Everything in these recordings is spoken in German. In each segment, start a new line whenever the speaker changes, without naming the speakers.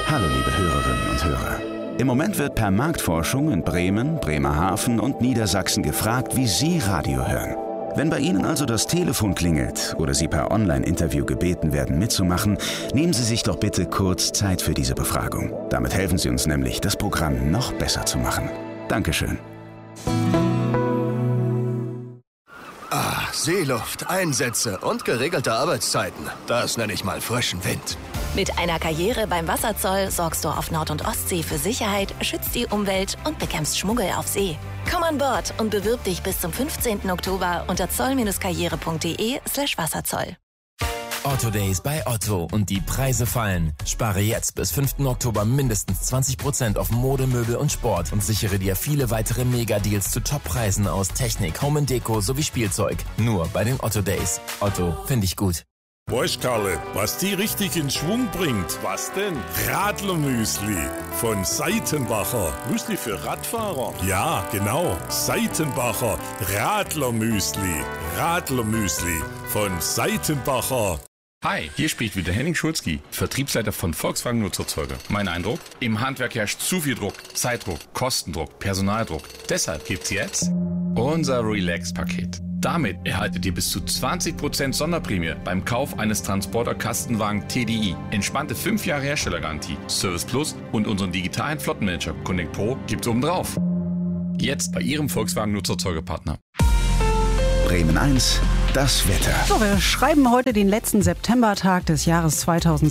Hallo liebe Hörerinnen und Hörer. Im Moment wird per Marktforschung in Bremen, Bremerhaven und Niedersachsen gefragt, wie Sie Radio hören. Wenn bei Ihnen also das Telefon klingelt oder Sie per Online-Interview gebeten werden mitzumachen, nehmen Sie sich doch bitte kurz Zeit für diese Befragung. Damit helfen Sie uns nämlich, das Programm noch besser zu machen. Dankeschön.
Seeluft, Einsätze und geregelte Arbeitszeiten. Das nenne ich mal frischen Wind.
Mit einer Karriere beim Wasserzoll sorgst du auf Nord- und Ostsee für Sicherheit, schützt die Umwelt und bekämpfst Schmuggel auf See. Komm an Bord und bewirb dich bis zum 15. Oktober unter zoll-karriere.de/Wasserzoll.
Otto Days bei Otto und die Preise fallen. Spare jetzt bis 5. Oktober mindestens 20% auf Mode, Möbel und Sport und sichere dir viele weitere Mega-Deals zu Top-Preisen aus Technik, Home & Deko sowie Spielzeug. Nur bei den Otto Days. Otto, finde ich gut.
Weißt Karle, was die richtig in Schwung bringt? Was denn? Radlermüsli von Seitenbacher. Müsli für Radfahrer? Ja, genau. Seitenbacher Radlermüsli. Radlermüsli von Seitenbacher.
Hi, hier spricht wieder Henning Schulzki, Vertriebsleiter von Volkswagen Nutzerzeuger. Mein Eindruck? Im Handwerk herrscht zu viel Druck, Zeitdruck, Kostendruck, Personaldruck. Deshalb gibt's jetzt unser Relax-Paket. Damit erhaltet ihr bis zu 20% Sonderprämie beim Kauf eines Transporter-Kastenwagen TDI. Entspannte 5 Jahre Herstellergarantie, Service Plus und unseren digitalen Flottenmanager Connect Pro gibt's obendrauf. Jetzt bei Ihrem Volkswagen Nutzerzeugerpartner.
Bremen 1, das Wetter.
So, wir schreiben heute den letzten Septembertag des Jahres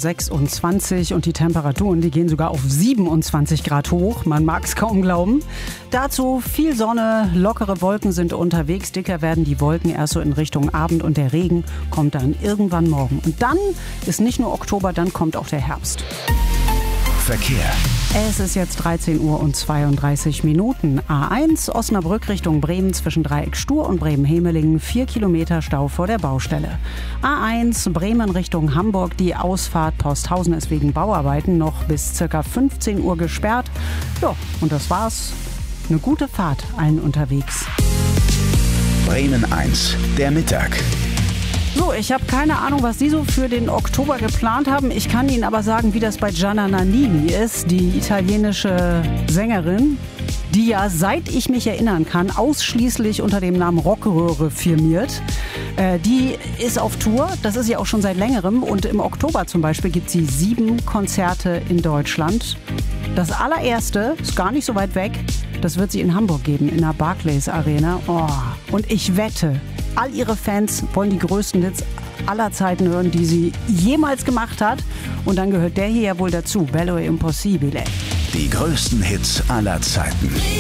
2026 und die Temperaturen, die gehen sogar auf 27 Grad hoch. Man mag es kaum glauben. Dazu viel Sonne, lockere Wolken sind unterwegs. Dicker werden die Wolken erst so in Richtung Abend und der Regen kommt dann irgendwann morgen. Und dann ist nicht nur Oktober, dann kommt auch der Herbst.
Verkehr.
Es ist jetzt 13 Uhr und 32 Minuten. A1 Osnabrück Richtung Bremen zwischen Dreieck Stur und Bremen-Hemelingen. 4 Kilometer Stau vor der Baustelle. A1 Bremen Richtung Hamburg. Die Ausfahrt Posthausen ist wegen Bauarbeiten noch bis ca. 15 Uhr gesperrt. Ja, und das war's. Eine gute Fahrt allen unterwegs.
Bremen 1, der Mittag.
So, ich habe keine Ahnung, was Sie so für den Oktober geplant haben. Ich kann Ihnen aber sagen, wie das bei Gianna Nannini ist, die italienische Sängerin, die ja, seit ich mich erinnern kann, ausschließlich unter dem Namen Rockröhre firmiert. Die ist auf Tour, das ist ja auch schon seit längerem. Und im Oktober zum Beispiel gibt sie 7 Konzerte in Deutschland. Das allererste ist gar nicht so weit weg. Das wird sie in Hamburg geben, in der Barclays Arena. Oh, und ich wette, all ihre Fans wollen die größten Hits aller Zeiten hören, die sie jemals gemacht hat. Und dann gehört der hier ja wohl dazu, Bello e Impossibile.
Die größten Hits aller Zeiten.